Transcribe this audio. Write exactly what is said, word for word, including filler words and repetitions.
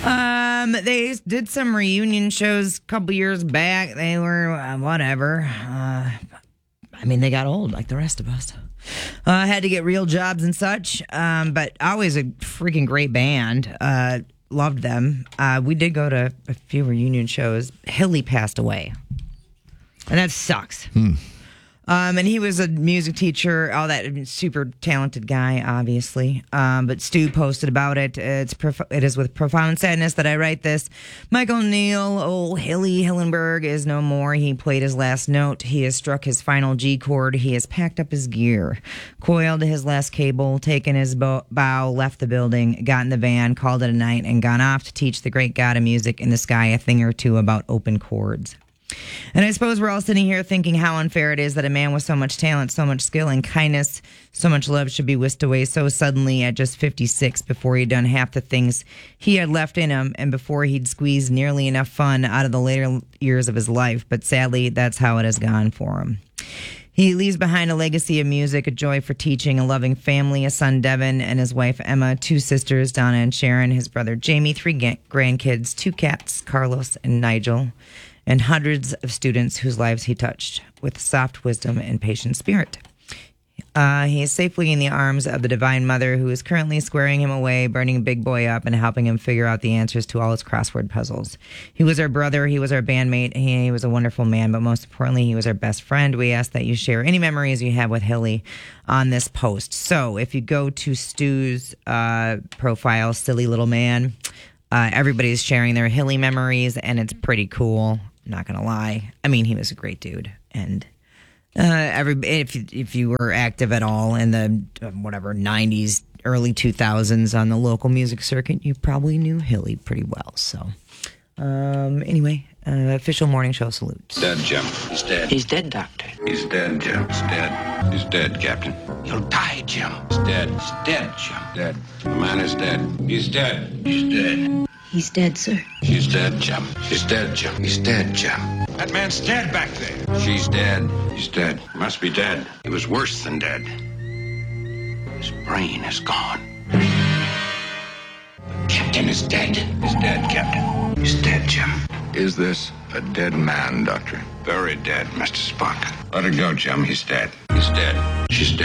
Um, they did some reunion shows a couple years back. They were uh, whatever. Uh, I mean, they got old like the rest of us. Uh, had to get real jobs and such. Um, but always a freaking great band. Uh, loved them. Uh, we did go to a few reunion shows. Hilly passed away, and that sucks. Hmm. Um, and he was a music teacher, all that, super talented guy, obviously. Um, but Stu posted about it. It's prof- it is with profound sadness that I write this. Michael Neal, old Hilly Hillenberg, is no more. He played his last note. He has struck his final G chord. He has packed up his gear, coiled his last cable, taken his bow, bow, left the building, got in the van, called it a night, and gone off to teach the great god of music in the sky a thing or two about open chords. And I suppose we're all sitting here thinking how unfair it is that a man with so much talent, so much skill and kindness, so much love should be whisked away so suddenly at just fifty-six before he'd done half the things he had left in him and before he'd squeezed nearly enough fun out of the later years of his life. But sadly, that's how it has gone for him. He leaves behind a legacy of music, a joy for teaching, a loving family, a son, Devin, and his wife, Emma, two sisters, Donna and Sharon, his brother, Jamie, three ga- grandkids, two cats, Carlos and Nigel, and hundreds of students whose lives he touched with soft wisdom and patient spirit. Uh, he is safely in the arms of the Divine Mother, who is currently squaring him away, burning Big Boy up, and helping him figure out the answers to all his crossword puzzles. He was our brother. He was our bandmate. He was a wonderful man, but most importantly, he was our best friend. We ask that you share any memories you have with Hilly on this post. So if you go to Stu's uh, profile, Silly Little Man, uh, everybody's sharing their Hilly memories, and it's pretty cool. Not gonna lie. I mean, he was a great dude, and uh, every if if you were active at all in the uh, whatever nineties, early two thousands on the local music circuit, you probably knew Hilly pretty well. So, um, anyway, uh, official morning show salutes. Dead, Jim. He's dead. He's dead, Doctor. He's dead, Jim. He's dead. He's dead, Captain. He'll die, Jim. He's dead. He's dead, Jim. Dead. The man is dead. He's dead. He's dead. He's dead, sir. She's dead, Jim. She's dead, Jim. He's dead, Jim. That man's dead back there. She's dead. He's dead. Must be dead. He was worse than dead. His brain is gone. The captain is dead. He's dead, Captain. He's dead, Jim. Is this a dead man, Doctor? Very dead, Mister Spock. Let her go, Jim. He's dead. He's dead. She's dead.